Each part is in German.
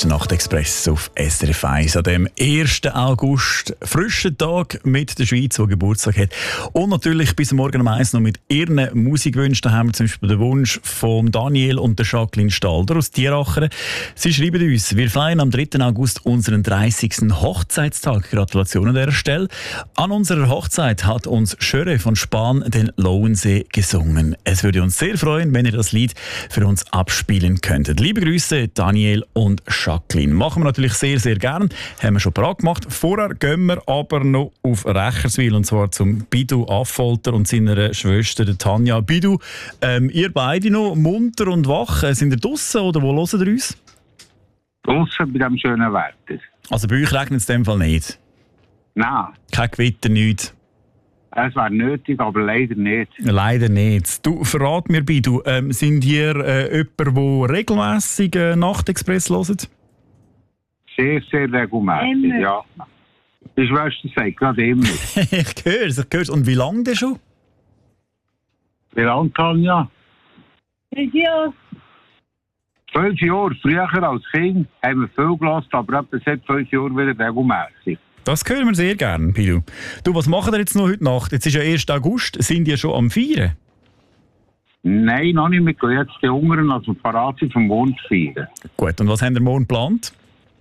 ist der Nachtexpress auf SRF 1 an dem 1. August. Frischen Tag mit der Schweiz, die Geburtstag hat. Und natürlich bis morgen um 1 noch mit ihren Musikwünschen. Da haben wir zum Beispiel den Wunsch von Daniel und der Jacqueline Stalder aus Tierachern. Sie schreiben uns, wir feiern am 3. August unseren 30. Hochzeitstag. Gratulation an dieser Stelle. An unserer Hochzeit hat uns Schöre von Spahn den Lauensee gesungen. Es würde uns sehr freuen, wenn ihr das Lied für uns abspielen könntet. Liebe Grüße, Daniel und Jacqueline. Machen wir natürlich sehr, sehr gern. Haben wir schon parat gemacht. Vorher gehen wir aber noch auf Recherswil, und zwar zum Bidu Affolter und seiner Schwester der Tanja. Bidu, ihr beide noch munter und wach. Sind ihr draussen oder wo hört ihr uns? Draussen bei diesem schönen Wetter. Also bei euch regnet es in dem Fall nicht? Nein. Kein Gewitter, nichts? Es wäre nötig, aber leider nicht. Leider nicht. Du, verrat mir, Bidu, sind ihr jemand, der regelmässig Nachtexpress hört? Sehr, sehr regelmässig, Immer. ja. Die Schwester sagt gerade immer. Ich höre es. Und wie lange denn schon? Wie lange, Tanja? Ja, 12 Jahre. Früher als Kind haben wir viel gelassen, aber etwa seit 5 Jahren wieder regelmässig. Das hören wir sehr gerne, Bidu. Du, was machen wir jetzt noch heute Nacht? Jetzt ist ja 1. August. Sind die schon am Feiern? Nein, noch nicht. Wir gehen jetzt die Hungern, also parat sind vom Mond zu feiern. Gut, und was haben wir morgen geplant?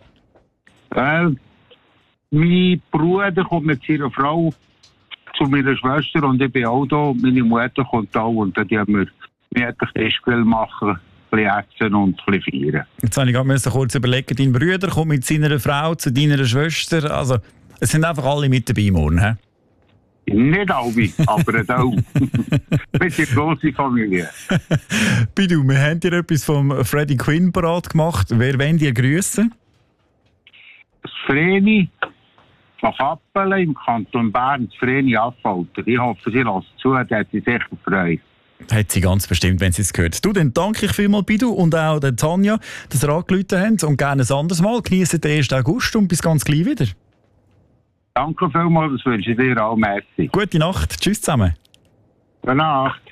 Mein Bruder kommt mit seiner Frau zu meiner Schwester und ich bin auch da. Meine Mutter kommt auch und dann haben wir gemütlich Tischgrill machen, ein bisschen essen und ein bisschen feiern. Jetzt habe ich gerade kurz überlegen, dein Bruder kommt mit seiner Frau zu deiner Schwester. Also, es sind einfach alle mit dabei morgen, he? Nicht alle, aber auch. Wir sind eine grosse Familie. Bidu, wir haben dir etwas vom Freddie Quinn parat gemacht. Wer wollen dir grüßen? Das Vreni von Kappelen im Kanton Bern, das Vreni Affolter. Ich hoffe, sie lässt zu, da hat sie sicher Freude. Hat sie ganz bestimmt, wenn sie es gehört. Du, dann danke ich vielmals, Bidu, und auch der Tanja, dass ihr angerufen habt. Und gerne ein anderes Mal. Genießt den 1. August und bis ganz gleich wieder. Danke vielmals, das wünsche ich dir auch. Merci. Gute Nacht. Tschüss zusammen. Gute Nacht.